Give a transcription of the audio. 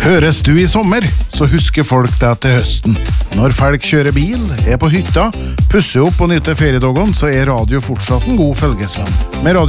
Høres du i sommer, så husker folk deg til høsten. Når folk kjører bil, på hytta, pusser opp og nyter feriedagene, så radio fortsatt en god følgesvenn. Med radio